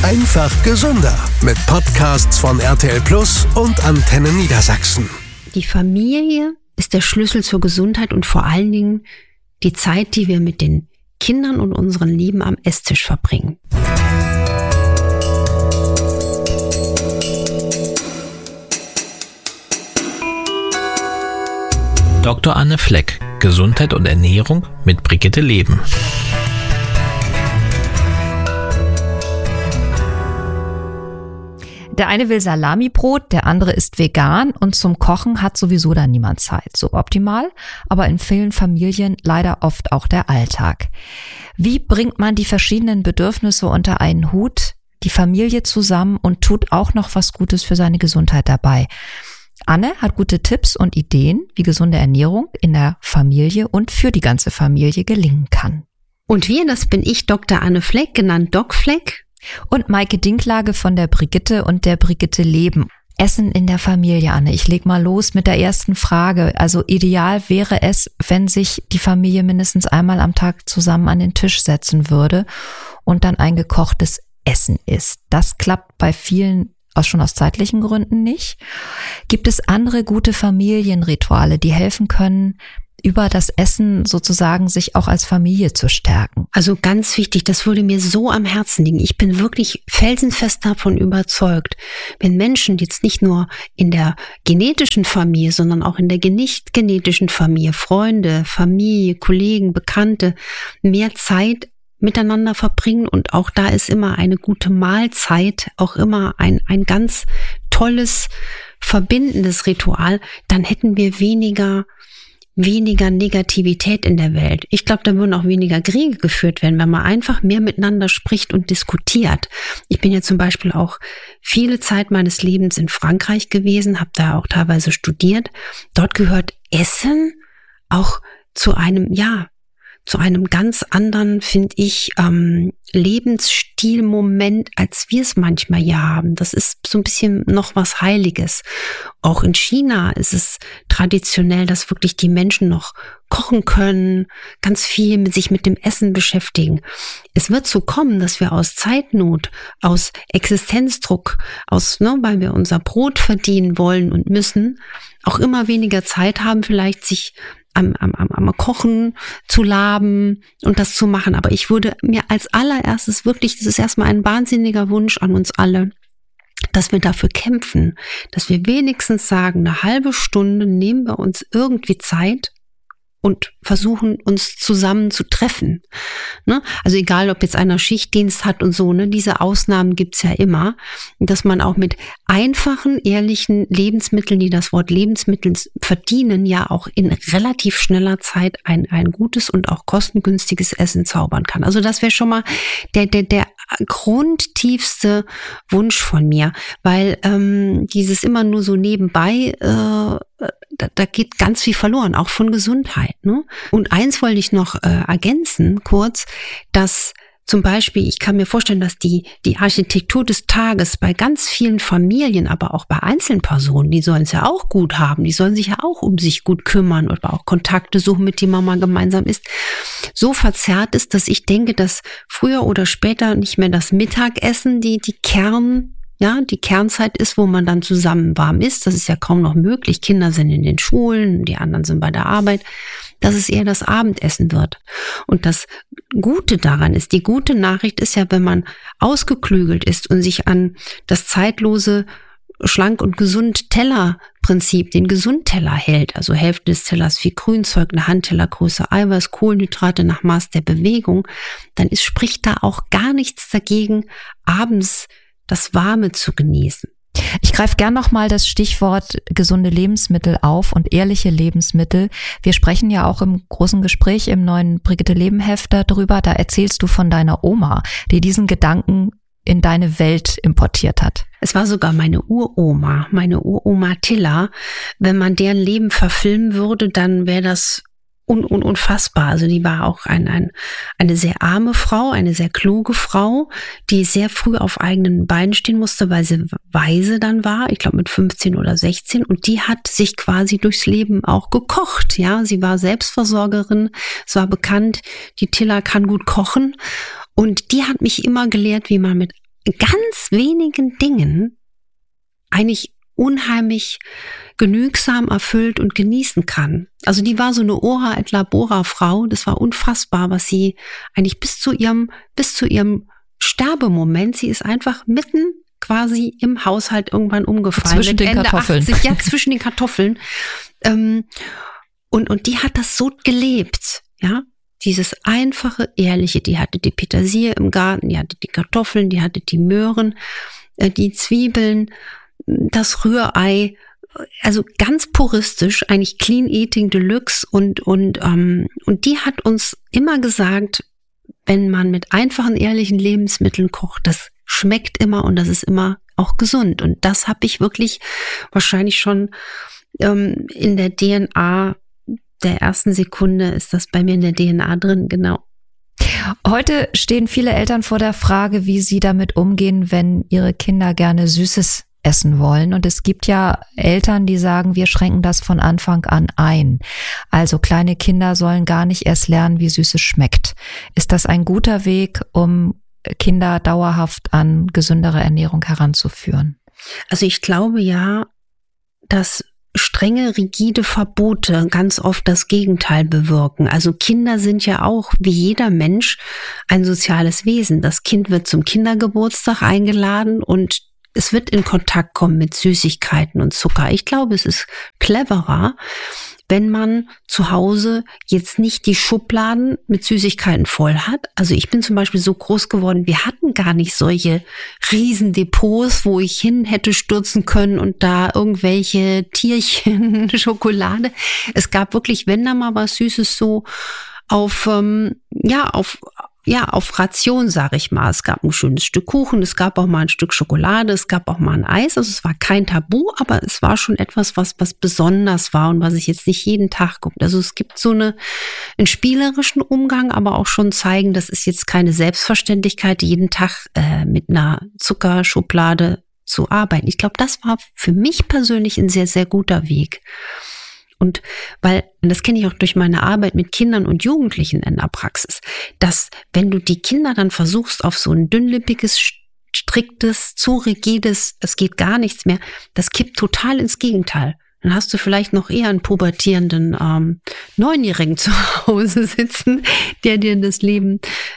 Einfach gesünder mit Podcasts von RTL Plus und Antenne Niedersachsen. Die Familie ist der Schlüssel zur Gesundheit und vor allen Dingen die Zeit, die wir mit den Kindern und unseren Lieben am Esstisch verbringen. Dr. Anne Fleck, Gesundheit und Ernährung mit Brigitte Leben. Der eine will Salamibrot, der andere ist vegan und zum Kochen hat sowieso dann niemand Zeit. So optimal, aber in vielen Familien leider oft auch der Alltag. Wie bringt man die verschiedenen Bedürfnisse unter einen Hut, die Familie zusammen und tut auch noch was Gutes für seine Gesundheit dabei? Anne hat gute Tipps und Ideen, wie gesunde Ernährung in der Familie und für die ganze Familie gelingen kann. Und wir, das bin ich, Dr. Anne Fleck, genannt Doc Fleck. Und Maike Dinklage von der Brigitte und der Brigitte Leben. Essen in der Familie, Anne. Ich leg mal los mit der ersten Frage. Also ideal wäre es, wenn sich die Familie mindestens einmal am Tag zusammen an den Tisch setzen würde und dann ein gekochtes Essen isst. Das klappt bei vielen schon aus zeitlichen Gründen nicht. Gibt es andere gute Familienrituale, die helfen können, über das Essen sozusagen sich auch als Familie zu stärken? Also ganz wichtig, das würde mir so am Herzen liegen. Ich bin wirklich felsenfest davon überzeugt, wenn Menschen jetzt nicht nur in der genetischen Familie, sondern auch in der nicht genetischen Familie, Freunde, Familie, Kollegen, Bekannte, mehr Zeit miteinander verbringen und auch da ist immer eine gute Mahlzeit, auch immer ein ganz tolles, verbindendes Ritual, dann hätten wir weniger Negativität in der Welt. Ich glaube, da würden auch weniger Kriege geführt werden, wenn man einfach mehr miteinander spricht und diskutiert. Ich bin ja zum Beispiel auch viele Zeit meines Lebens in Frankreich gewesen, habe da auch teilweise studiert. Dort gehört Essen auch zu einem ganz anderen, finde ich, Lebensstilmoment, als wir es manchmal hier haben. Das ist so ein bisschen noch was Heiliges. Auch in China ist es traditionell, dass wirklich die Menschen noch kochen können, ganz viel sich mit dem Essen beschäftigen. Es wird so kommen, dass wir aus Zeitnot, aus Existenzdruck, weil wir unser Brot verdienen wollen und müssen, auch immer weniger Zeit haben, vielleicht sich am Kochen zu laben und das zu machen. Aber ich würde mir als allererstes wirklich, das ist erstmal ein wahnsinniger Wunsch an uns alle, dass wir dafür kämpfen, dass wir wenigstens sagen, eine halbe Stunde nehmen wir uns irgendwie Zeit und versuchen, uns zusammen zu treffen. Ne? Also egal, ob jetzt einer Schichtdienst hat und so, ne, diese Ausnahmen gibt's ja immer, dass man auch mit einfachen, ehrlichen Lebensmitteln, die das Wort Lebensmittel verdienen, ja auch in relativ schneller Zeit ein gutes und auch kostengünstiges Essen zaubern kann. Also das wäre schon mal der grundtiefste Wunsch von mir, weil dieses immer nur so nebenbei, da geht ganz viel verloren, auch von Gesundheit. Ne? Und eins wollte ich noch ergänzen, kurz, dass zum Beispiel, ich kann mir vorstellen, dass die Architektur des Tages bei ganz vielen Familien, aber auch bei Einzelpersonen, die sollen es ja auch gut haben, die sollen sich ja auch um sich gut kümmern oder auch Kontakte suchen, mit denen man mal gemeinsam ist, so verzerrt ist, dass ich denke, dass früher oder später nicht mehr das Mittagessen die Kernzeit ist, wo man dann zusammen warm isst. Das ist ja kaum noch möglich. Kinder sind in den Schulen, die anderen sind bei der Arbeit. Dass es eher das Abendessen wird. Und das Gute daran ist, die gute Nachricht ist ja, wenn man ausgeklügelt ist und sich an das zeitlose Schlank- und Gesund-Teller-Prinzip, den Gesundteller hält, also Hälfte des Tellers viel Grünzeug, eine Handtellergröße Eiweiß, Kohlenhydrate nach Maß der Bewegung, dann spricht da auch gar nichts dagegen, abends das Warme zu genießen. Ich greife gern nochmal das Stichwort gesunde Lebensmittel auf und ehrliche Lebensmittel. Wir sprechen ja auch im großen Gespräch im neuen Brigitte Leben Heft darüber. Da erzählst du von deiner Oma, die diesen Gedanken in deine Welt importiert hat. Es war sogar meine Uroma Tilla. Wenn man deren Leben verfilmen würde, dann wäre das unfassbar. Also die war auch eine sehr arme Frau, eine sehr kluge Frau, die sehr früh auf eigenen Beinen stehen musste, weil sie weise dann war, ich glaube mit 15 oder 16, und die hat sich quasi durchs Leben auch gekocht. Ja, sie war Selbstversorgerin, es war bekannt, die Tilla kann gut kochen, und die hat mich immer gelehrt, wie man mit ganz wenigen Dingen eigentlich unheimlich genügsam erfüllt und genießen kann. Also die war so eine Ora et labora Frau, das war unfassbar, was sie eigentlich bis zu ihrem Sterbemoment, sie ist einfach mitten quasi im Haushalt irgendwann umgefallen. Zwischen den Ende Kartoffeln. 80, ja, zwischen den Kartoffeln. Und die hat das so gelebt, ja. Dieses einfache, ehrliche, die hatte die Petersilie im Garten, die hatte die Kartoffeln, die hatte die Möhren, die Zwiebeln, das Rührei, also ganz puristisch, eigentlich Clean Eating Deluxe und die hat uns immer gesagt, wenn man mit einfachen, ehrlichen Lebensmitteln kocht, das schmeckt immer und das ist immer auch gesund. Und das habe ich wirklich wahrscheinlich schon in der DNA der ersten Sekunde ist das bei mir in der DNA drin, genau. Heute stehen viele Eltern vor der Frage, wie sie damit umgehen, wenn ihre Kinder gerne Süßes essen wollen. Und es gibt ja Eltern, die sagen, wir schränken das von Anfang an ein. Also kleine Kinder sollen gar nicht erst lernen, wie Süßes schmeckt. Ist das ein guter Weg, um Kinder dauerhaft an gesündere Ernährung heranzuführen? Also ich glaube ja, dass strenge, rigide Verbote ganz oft das Gegenteil bewirken. Also Kinder sind ja auch, wie jeder Mensch, ein soziales Wesen. Das Kind wird zum Kindergeburtstag eingeladen und es wird in Kontakt kommen mit Süßigkeiten und Zucker. Ich glaube, es ist cleverer, wenn man zu Hause jetzt nicht die Schubladen mit Süßigkeiten voll hat. Also ich bin zum Beispiel so groß geworden, wir hatten gar nicht solche Riesendepots, wo ich hin hätte stürzen können und da irgendwelche Tierchen, Schokolade. Es gab wirklich, wenn da mal was Süßes so auf Ration, sag ich mal. Es gab ein schönes Stück Kuchen, es gab auch mal ein Stück Schokolade, es gab auch mal ein Eis. Also es war kein Tabu, aber es war schon etwas, was besonders war und was ich jetzt nicht jeden Tag gucke. Also es gibt so einen spielerischen Umgang, aber auch schon zeigen, das ist jetzt keine Selbstverständlichkeit, jeden Tag mit einer Zuckerschublade zu arbeiten. Ich glaube, das war für mich persönlich ein sehr, sehr guter Weg. Und weil, das kenne ich auch durch meine Arbeit mit Kindern und Jugendlichen in der Praxis, dass wenn du die Kinder dann versuchst auf so ein dünnlippiges, striktes, zu rigides, es geht gar nichts mehr, das kippt total ins Gegenteil. Dann hast du vielleicht noch eher einen pubertierenden 9-Jährigen zu Hause sitzen, der dir das Leben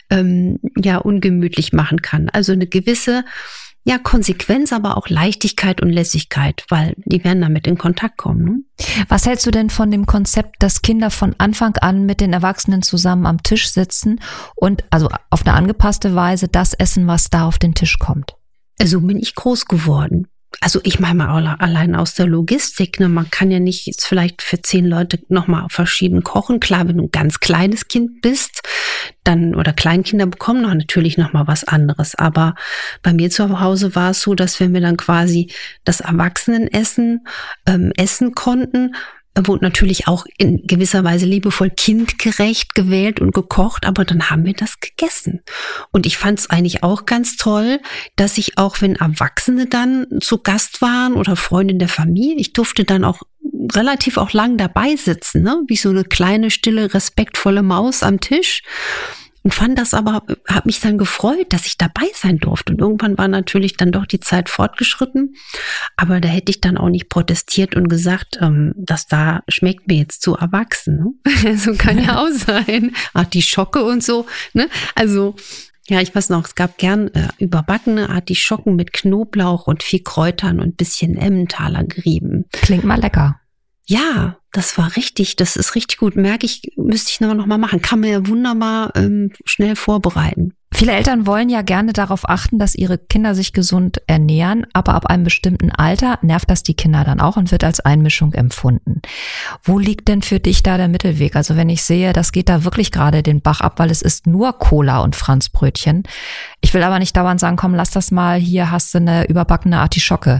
ungemütlich machen kann. Also eine gewisse Konsequenz, aber auch Leichtigkeit und Lässigkeit, weil die werden damit in Kontakt kommen. Ne? Was hältst du denn von dem Konzept, dass Kinder von Anfang an mit den Erwachsenen zusammen am Tisch sitzen und also auf eine angepasste Weise das essen, was da auf den Tisch kommt? So bin ich groß geworden. Also ich meine mal allein aus der Logistik, ne, man kann ja nicht jetzt vielleicht für 10 Leute nochmal verschieden kochen. Klar, wenn du ein ganz kleines Kind bist, dann oder Kleinkinder bekommen natürlich nochmal was anderes. Aber bei mir zu Hause war es so, dass wenn wir dann quasi das Erwachsenenessen essen konnten, wurde natürlich auch in gewisser Weise liebevoll kindgerecht gewählt und gekocht, aber dann haben wir das gegessen. Und ich fand es eigentlich auch ganz toll, dass ich auch, wenn Erwachsene dann zu Gast waren oder Freunde der Familie, ich durfte dann auch relativ auch lang dabei sitzen, ne? Wie so eine kleine, stille, respektvolle Maus am Tisch. Und fand das aber, habe mich dann gefreut, dass ich dabei sein durfte. Und irgendwann war natürlich dann doch die Zeit fortgeschritten. Aber da hätte ich dann auch nicht protestiert und gesagt, das da schmeckt mir jetzt zu erwachsen. Ne? So kann ja auch sein. Artischocke und so. Ne? Also, ja, ich weiß noch, es gab gern überbackene Artischocken mit Knoblauch und viel Kräutern und ein bisschen Emmentaler gerieben. Klingt mal lecker. Ja, das ist richtig gut. Merke ich, müsste ich noch mal machen. Kann man ja wunderbar schnell vorbereiten. Viele Eltern wollen ja gerne darauf achten, dass ihre Kinder sich gesund ernähren, aber ab einem bestimmten Alter nervt das die Kinder dann auch und wird als Einmischung empfunden. Wo liegt denn für dich da der Mittelweg? Also wenn ich sehe, das geht da wirklich gerade den Bach ab, weil es ist nur Cola und Franzbrötchen. Ich will aber nicht dauernd sagen, komm, lass das mal, hier hast du eine überbackene Artischocke.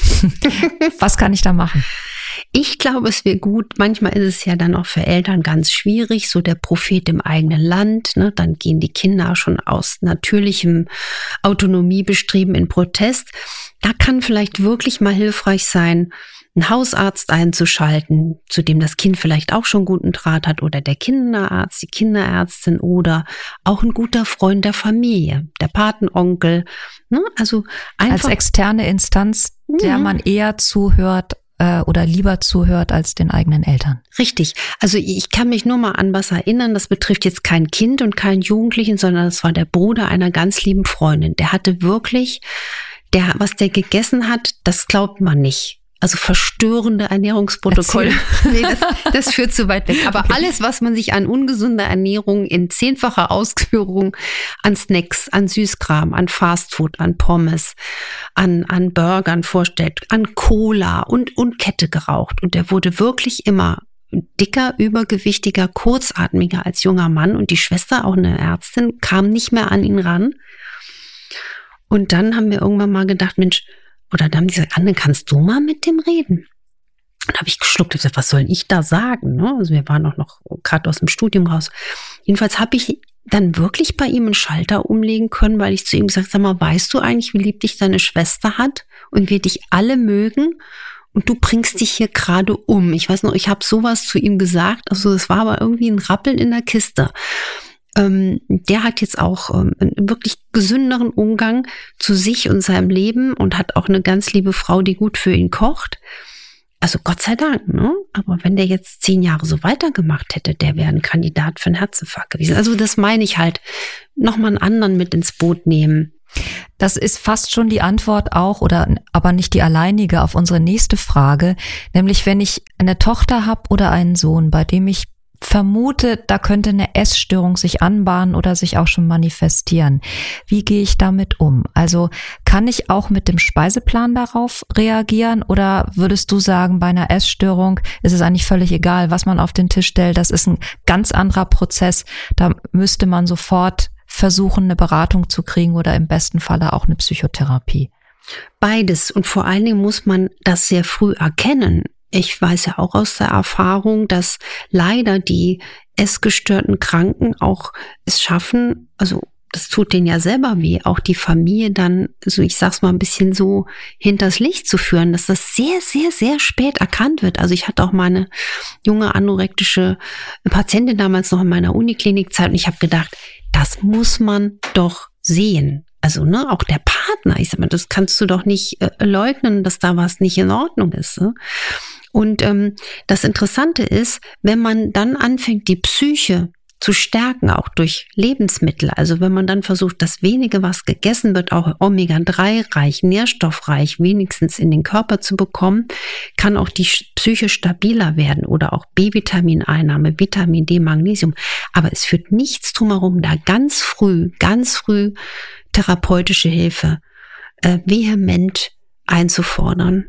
Was kann ich da machen? Ich glaube, es wäre gut. Manchmal ist es ja dann auch für Eltern ganz schwierig, so der Prophet im eigenen Land. Ne? Dann gehen die Kinder schon aus natürlichem Autonomiebestreben in Protest. Da kann vielleicht wirklich mal hilfreich sein, einen Hausarzt einzuschalten, zu dem das Kind vielleicht auch schon guten Draht hat, oder der Kinderarzt, die Kinderärztin oder auch ein guter Freund der Familie, der Patenonkel, Ne? Also einfach als externe Instanz, der man eher zuhört oder lieber zuhört als den eigenen Eltern. Richtig. Also ich kann mich nur mal an was erinnern, das betrifft jetzt kein Kind und keinen Jugendlichen, sondern das war der Bruder einer ganz lieben Freundin. Der hatte wirklich, was der gegessen hat, das glaubt man nicht. Also verstörende Ernährungsprotokolle. Nee, das führt zu weit weg. Aber okay. Alles, was man sich an ungesunder Ernährung in 10-facher Ausführung an Snacks, an Süßkram, an Fastfood, an Pommes, an Burgern vorstellt, an Cola und Kette geraucht. Und der wurde wirklich immer dicker, übergewichtiger, kurzatmiger als junger Mann. Und die Schwester, auch eine Ärztin, kam nicht mehr an ihn ran. Und dann haben wir irgendwann mal gedacht, Mensch, oder dann haben die gesagt, Anne, kannst du mal mit dem reden? Und da habe ich geschluckt und gesagt, was soll ich da sagen? Ne? Also wir waren noch gerade aus dem Studium raus. Jedenfalls habe ich dann wirklich bei ihm einen Schalter umlegen können, weil ich zu ihm gesagt habe, sag mal, weißt du eigentlich, wie lieb dich deine Schwester hat und wir dich alle mögen? Und du bringst dich hier gerade um. Ich weiß noch, ich habe sowas zu ihm gesagt. Also es war aber irgendwie ein Rappeln in der Kiste. Der hat jetzt auch einen wirklich gesünderen Umgang zu sich und seinem Leben und hat auch eine ganz liebe Frau, die gut für ihn kocht. Also Gott sei Dank, ne? Aber wenn der jetzt 10 Jahre so weitergemacht hätte, der wäre ein Kandidat für einen Herzinfarkt gewesen. Also das meine ich halt, nochmal einen anderen mit ins Boot nehmen. Das ist fast schon die Antwort auch, aber nicht die alleinige auf unsere nächste Frage. Nämlich, wenn ich eine Tochter habe oder einen Sohn, bei dem ich vermute, da könnte eine Essstörung sich anbahnen oder sich auch schon manifestieren. Wie gehe ich damit um? Also kann ich auch mit dem Speiseplan darauf reagieren oder würdest du sagen, bei einer Essstörung ist es eigentlich völlig egal, was man auf den Tisch stellt? Das ist ein ganz anderer Prozess. Da müsste man sofort versuchen, eine Beratung zu kriegen oder im besten Falle auch eine Psychotherapie. Beides. Und vor allen Dingen muss man das sehr früh erkennen. Ich weiß ja auch aus der Erfahrung, dass leider die essgestörten Kranken auch es schaffen, also das tut denen ja selber weh, auch die Familie dann, also ich sag's mal ein bisschen so, hinters Licht zu führen, dass das sehr, sehr, sehr spät erkannt wird. Also ich hatte auch mal eine junge anorektische Patientin damals noch in meiner Uniklinikzeit und ich habe gedacht, das muss man doch sehen. Also auch der Partner, ich sag mal, das kannst du doch nicht leugnen, dass da was nicht in Ordnung ist. Ne? Und das Interessante ist, wenn man dann anfängt, die Psyche zu stärken, auch durch Lebensmittel, also wenn man dann versucht, das wenige, was gegessen wird, auch Omega-3 reich, nährstoffreich, wenigstens in den Körper zu bekommen, kann auch die Psyche stabiler werden oder auch B-Vitamineinnahme, Vitamin D, Magnesium. Aber es führt nichts drumherum, da ganz früh therapeutische Hilfe vehement einzufordern.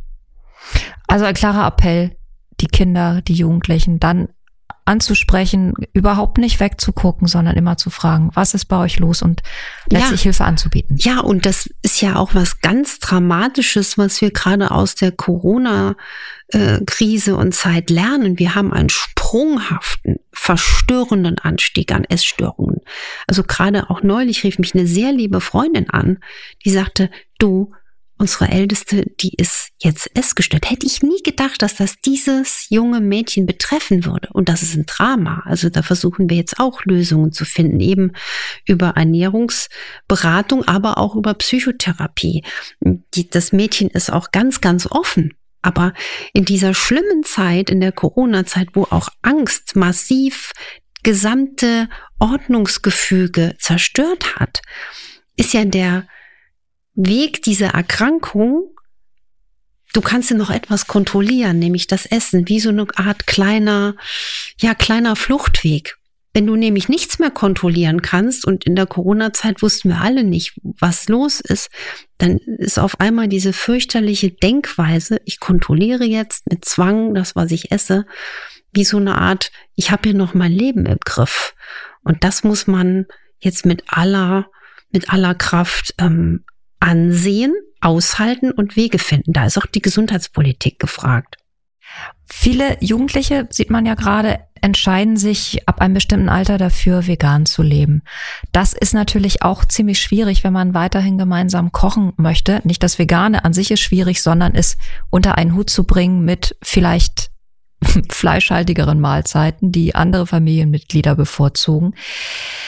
Also ein klarer Appell, die Kinder, die Jugendlichen dann anzusprechen, überhaupt nicht wegzugucken, sondern immer zu fragen, was ist bei euch los und letztlich Hilfe anzubieten. Ja, und das ist ja auch was ganz Dramatisches, was wir gerade aus der Corona-Krise und Zeit lernen. Wir haben einen sprunghaften, verstörenden Anstieg an Essstörungen. Also gerade auch neulich rief mich eine sehr liebe Freundin an, die sagte, du, unsere Älteste, die ist jetzt essgestört. Hätte ich nie gedacht, dass das dieses junge Mädchen betreffen würde. Und das ist ein Drama. Also da versuchen wir jetzt auch Lösungen zu finden, eben über Ernährungsberatung, aber auch über Psychotherapie. Das Mädchen ist auch ganz, ganz offen. Aber in dieser schlimmen Zeit, in der Corona-Zeit, wo auch Angst massiv gesamte Ordnungsgefüge zerstört hat, ist ja der Weg dieser Erkrankung, du kannst ja noch etwas kontrollieren, nämlich das Essen, wie so eine Art kleiner Fluchtweg. Wenn du nämlich nichts mehr kontrollieren kannst und in der Corona-Zeit wussten wir alle nicht, was los ist, dann ist auf einmal diese fürchterliche Denkweise, ich kontrolliere jetzt mit Zwang das, was ich esse, wie so eine Art, ich habe hier noch mein Leben im Griff. Und das muss man jetzt mit aller Kraft ansehen, aushalten und Wege finden. Da ist auch die Gesundheitspolitik gefragt. Viele Jugendliche, sieht man ja gerade, entscheiden sich ab einem bestimmten Alter dafür, vegan zu leben. Das ist natürlich auch ziemlich schwierig, wenn man weiterhin gemeinsam kochen möchte. Nicht das Vegane an sich ist schwierig, sondern es unter einen Hut zu bringen mit vielleicht fleischhaltigeren Mahlzeiten, die andere Familienmitglieder bevorzugen.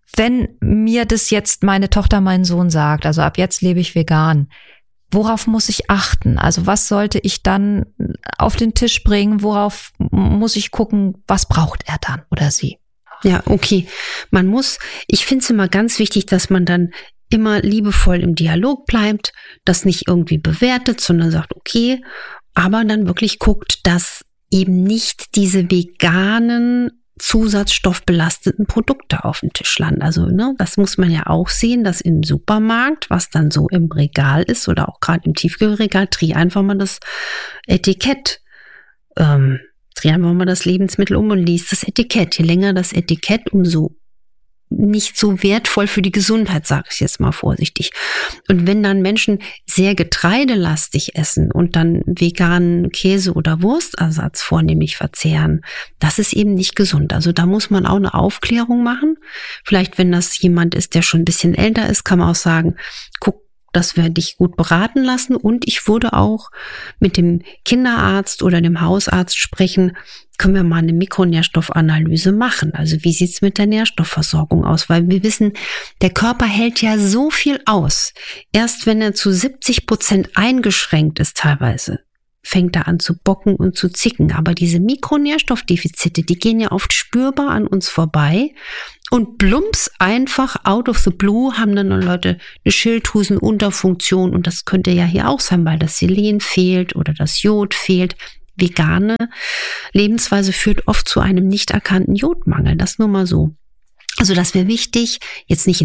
Wenn mir das jetzt meine Tochter, mein Sohn sagt, also ab jetzt lebe ich vegan, worauf muss ich achten? Also was sollte ich dann auf den Tisch bringen? Worauf muss ich gucken, was braucht er dann oder sie? Ja, okay. Ich finde es immer ganz wichtig, dass man dann immer liebevoll im Dialog bleibt, das nicht irgendwie bewertet, sondern sagt, okay, aber dann wirklich guckt, dass eben nicht diese veganen zusatzstoffbelasteten Produkte auf dem Tisch landen. Also das muss man ja auch sehen, dass im Supermarkt, was dann so im Regal ist oder auch gerade im Tiefkühlregal, dreh einfach mal das Etikett, dreh einfach mal das Lebensmittel um und liest das Etikett. Je länger das Etikett, umso nicht so wertvoll für die Gesundheit, sage ich jetzt mal vorsichtig. Und wenn dann Menschen sehr getreidelastig essen und dann veganen Käse- oder Wurstersatz vornehmlich verzehren, das ist eben nicht gesund. Also da muss man auch eine Aufklärung machen. Vielleicht, wenn das jemand ist, der schon ein bisschen älter ist, kann man auch sagen, guck, dass wir dich gut beraten lassen. Und ich würde auch mit dem Kinderarzt oder dem Hausarzt sprechen, können wir mal eine Mikronährstoffanalyse machen. Also wie sieht's mit der Nährstoffversorgung aus? Weil wir wissen, der Körper hält ja so viel aus. Erst wenn er zu 70% eingeschränkt ist teilweise, fängt er an zu bocken und zu zicken. Aber diese Mikronährstoffdefizite, die gehen ja oft spürbar an uns vorbei. Und plumps, einfach out of the blue haben dann Leute eine Schilddrüsenunterfunktion. Und das könnte ja hier auch sein, weil das Selen fehlt oder das Jod fehlt. Vegane Lebensweise führt oft zu einem nicht erkannten Jodmangel. Das nur mal so. Also das wäre wichtig, jetzt nicht in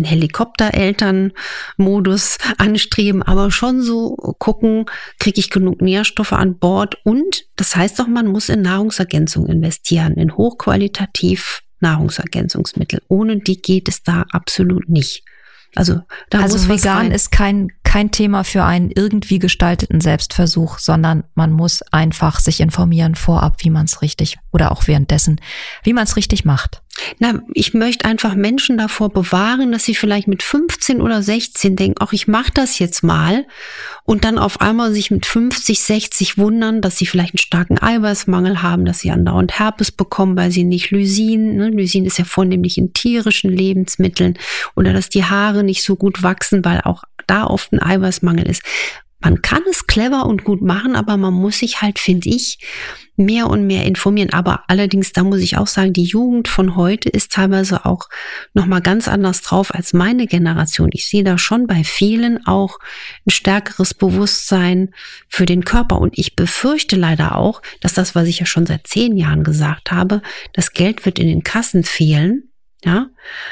Helikopterelternmodus anstreben, aber schon so gucken, kriege ich genug Nährstoffe an Bord. Und das heißt auch, man muss in Nahrungsergänzung investieren, in hochqualitativ Nahrungsergänzungsmittel. Ohne die geht es da absolut nicht. Also vegan ist kein Thema für einen irgendwie gestalteten Selbstversuch, sondern man muss einfach sich informieren vorab, wie man es richtig oder auch währenddessen, wie man es richtig macht. Ich möchte einfach Menschen davor bewahren, dass sie vielleicht mit 15 oder 16 denken, ach, ich mache das jetzt mal und dann auf einmal sich mit 50, 60 wundern, dass sie vielleicht einen starken Eiweißmangel haben, dass sie andauernd Herpes bekommen, weil sie nicht Lysin, Lysin ist ja vornehmlich in tierischen Lebensmitteln, oder dass die Haare nicht so gut wachsen, weil auch da oft ein Eiweißmangel ist. Man kann es clever und gut machen, aber man muss sich halt, finde ich, mehr und mehr informieren. Aber allerdings, da muss ich auch sagen, die Jugend von heute ist teilweise auch nochmal ganz anders drauf als meine Generation. Ich sehe da schon bei vielen auch ein stärkeres Bewusstsein für den Körper. Und ich befürchte leider auch, dass das, was ich ja schon seit 10 Jahren gesagt habe, das Geld wird in den Kassen fehlen. Ja,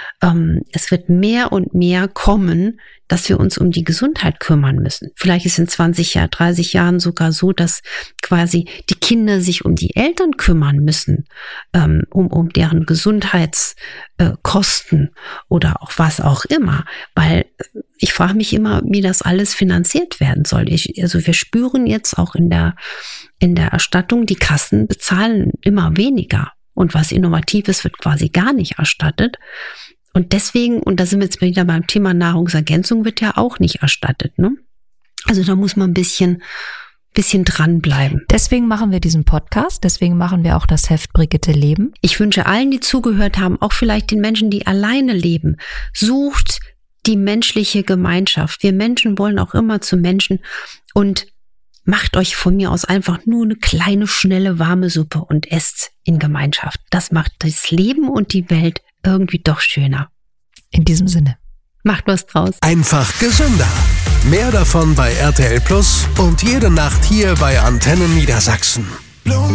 es wird mehr und mehr kommen, dass wir uns um die Gesundheit kümmern müssen. Vielleicht ist in 20 Jahren, 30 Jahren sogar so, dass quasi die Kinder sich um die Eltern kümmern müssen, um deren Gesundheitskosten oder auch was auch immer. Weil ich frage mich immer, wie das alles finanziert werden soll. Also wir spüren jetzt auch in der Erstattung, die Kassen bezahlen immer weniger. Und was Innovatives wird quasi gar nicht erstattet. Und deswegen, und da sind wir jetzt wieder beim Thema Nahrungsergänzung, wird ja auch nicht erstattet, ne? Also da muss man ein bisschen dranbleiben. Deswegen machen wir diesen Podcast, deswegen machen wir auch das Heft Brigitte Leben. Ich wünsche allen, die zugehört haben, auch vielleicht den Menschen, die alleine leben, sucht die menschliche Gemeinschaft. Wir Menschen wollen auch immer zu Menschen, und macht euch von mir aus einfach nur eine kleine, schnelle, warme Suppe und esst in Gemeinschaft. Das macht das Leben und die Welt irgendwie doch schöner. In diesem Sinne. Macht was draus. Einfach gesünder. Mehr davon bei RTL Plus und jede Nacht hier bei Antenne Niedersachsen.